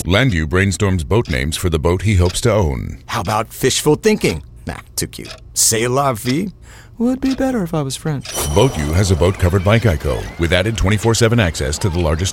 Landu brainstorms boat names for the boat he hopes to own. How about fishful thinking? Nah, too cute. C'est la vie? Would be better if I was French. BoatU has a boat covered by Geico with added 24/7 access to the largest